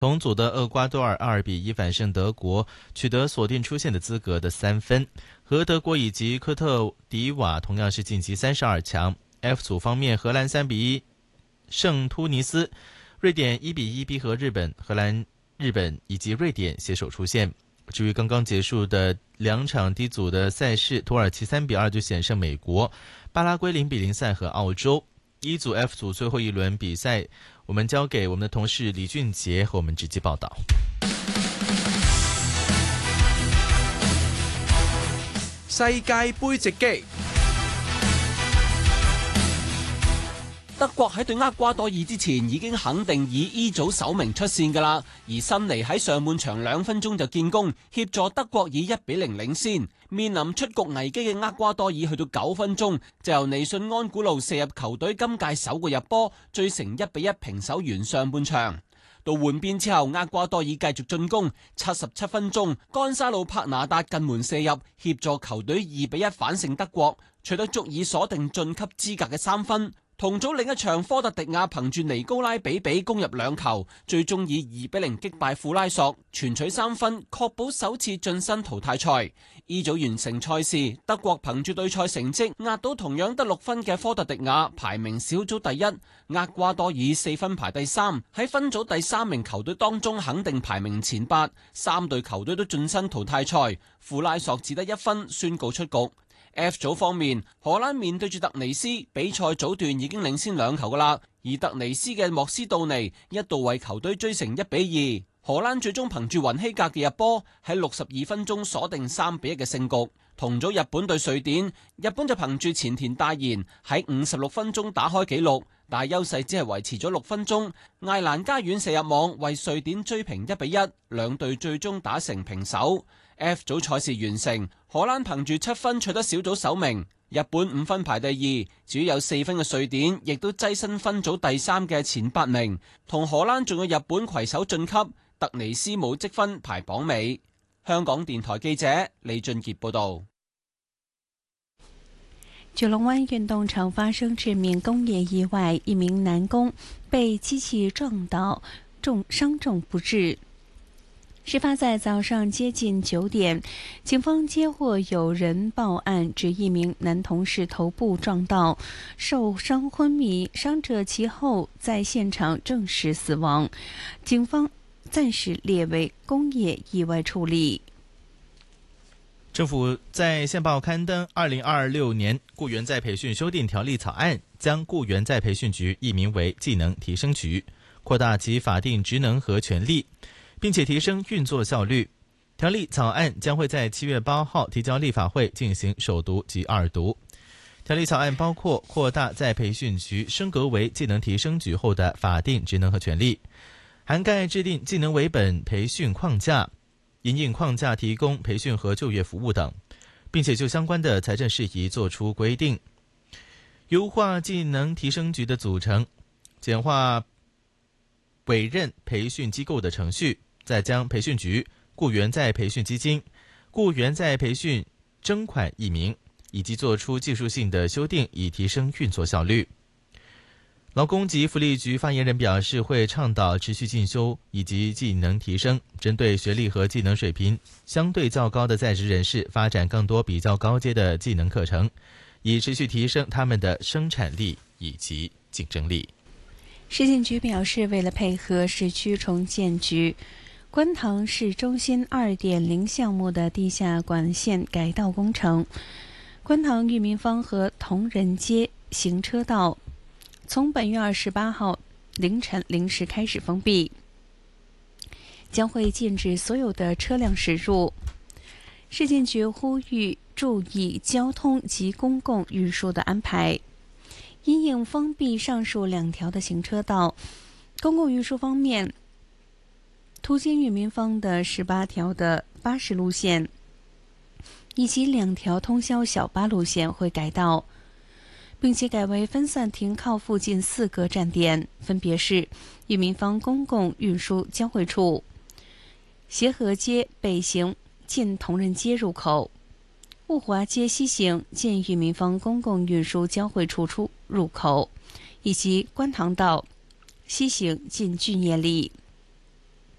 同组的厄瓜多尔2-1反胜德国，取得锁定出线的资格的3分，和德国以及科特迪瓦同样是晋级32强。F 组方面，荷兰3-1胜突尼斯，瑞典1-1逼和日本，荷兰、日本以及瑞典携手出线。至于刚刚结束的2场D 组的赛事，土耳其3-2就险胜美国，巴拉圭0-0赛和澳洲。E 组 F 组最后一轮比赛，我们交给我们的同事李俊杰和我们直击报道。 世界盃直擊。德國喺對厄瓜多爾之前已經肯定以 E 組首名出線㗎啦，而辛尼喺上半場2分鐘就建功，協助德國以1-0領先。面臨出局危機嘅厄瓜多爾去到9分鐘，就由尼遜安古路射入球隊今屆首個入波，追成1-1平手完上半場。到換邊之後，厄瓜多爾繼續進攻，77分鐘，干沙路柏拿達近門射入，協助球隊2-1反勝德國，取得足以鎖定晉級資格嘅3分。同組另一場，科特迪亞憑住尼高拉比攻入2球，最終以2-0擊敗庫拉索，全取3分，確保首次晉身淘汰賽。E 組完成賽事，德國憑住對賽成績壓倒同樣得6分嘅科特迪亞，排名小組第一。厄瓜多爾4分排第3，喺分組第3名球隊當中肯定排名前8，3隊球隊都晉身淘汰賽。庫拉索只得1分，宣告出局。F 組方面，荷蘭面對住特尼斯，比賽早段已經領先2球㗎喇，而特尼斯嘅莫斯杜尼一度為球隊追成1-2，荷蘭最終憑住雲希格嘅入波喺62分鐘鎖定3-1嘅勝局。同組日本對瑞典，日本就憑住前田大然喺56分鐘打開紀錄，但優勢只係維持咗6分鐘，艾蘭加遠射入網為瑞典追平1-1，兩隊最終打成平手。F 組賽事完成，荷蘭憑住7分取得小組首名，日本5分排第2，至於有4分嘅瑞典亦都躋身分組第3嘅前8名，同荷蘭仲有日本攜手晉級，特尼斯冇積分排榜尾。香港電台記者李俊傑報道。 九龍灣運動場發生致命工業意外，一名男工被機器撞倒，傷重不治。事發在早上接近9點，警方接獲有人報案，指一名男同事頭部撞到，受傷昏迷，傷者其後在現場證實死亡，警方暫時列為工業意外處理。 政府在憲報刊登2026年雇員再培訓修訂條例草案，將雇員再培訓局易名為技能提升局，擴大其法定職能和權力，並且提升運作效率。條例草案將會在7月8號提交立法會進行首讀及二讀。條例草案包括擴大再培訓局升格為技能提升局後的法定職能和權力，涵蓋制定技能為本培訓框架，因應框架提供培訓和就業服務等，並且就相關的財政事宜作出規定，優化技能提升局的組成，簡化委任培訓機構的程序，再將培訓局、雇員再培訓基金、雇員再培訓徵款易名，以及做出技術性的修訂，以提升運作效率。勞工及福利局發言人表示，會倡導持續進修以及技能提升，針對學歷和技能水平相對較高的在職人士，發展更多比較高階的技能課程，以持續提升他們的生產力以及競爭力。 市建局表示，為了配合市區重建局觀塘市中心2.0項目的地下管線改道工程，觀塘裕民坊和同仁街行車道從本月28號凌晨0時開始封閉，將會禁止所有的車輛駛入。市建局呼籲注意交通及公共運輸的安排。因應封閉上述2條的行車道，公共運輸方面，途經裕民坊的18條的巴士路線，以及2條通宵小巴路線會改道，並且改為分散停靠附近4個站點，分別是裕民坊公共運輸交匯處、協和街北行近同仁街入口、物華街西行近裕民坊公共運輸交匯處入口，以及觀塘道西行近俊業里。